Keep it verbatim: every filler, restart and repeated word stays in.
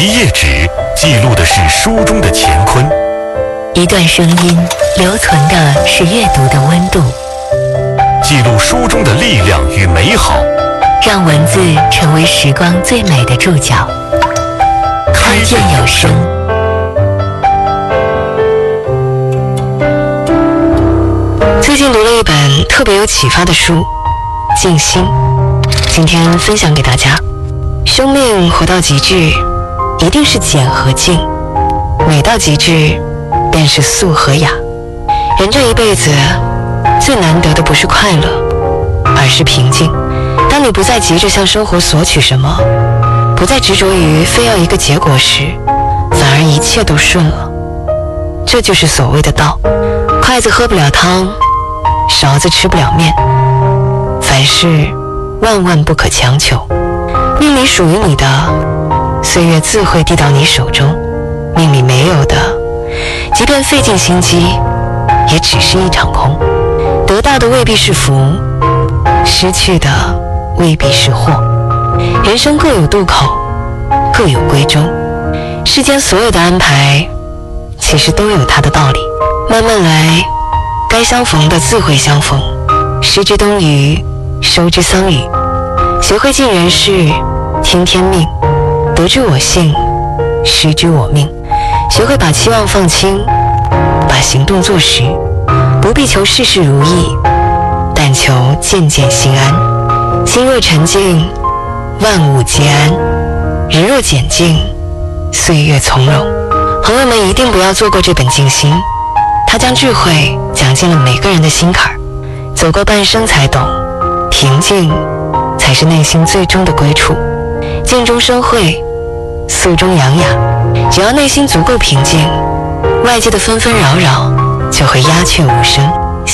一页纸记录的是书中的乾坤， 一段声音留存的是阅读的温度， 记录书中的力量与美好， 让文字成为时光最美的注脚。开卷有声。最近读了一本特别有启发的书《静心》，今天分享给大家。生命活到极致，一定是简和静；美到极致，便是素和雅。人这一辈子，最难得的不是快乐，而是平静。当你不再急着向生活索取什么，不再执着于非要一个结果时，反而一切都顺了。这就是所谓的道。筷子喝不了汤，勺子吃不了面，凡事万万不可强求。命里属于你的，岁月自会递到你手中；命里没有的，即便费尽心机，也只是一场空。得到的未必是福，失去的未必是祸。人生各有渡口，各有归舟。世间所有的安排，其实都有它的道理。慢慢来，该相逢的自会相逢。失之东隅，收之桑榆。学会尽人事，听天命，得之我幸，失之我命。学会把期望放轻，把行动做实。不必求事事如意，但求渐渐心安。心若沉静，万物皆安；人若简静，岁月从容。朋友们一定不要错过这本静心，它将智慧讲进了每个人的心坎儿。走过半生才懂，平静才是内心最终的归处。静中生慧，素中养雅。只要内心足够平静，外界的纷纷扰扰就会鸦雀无声。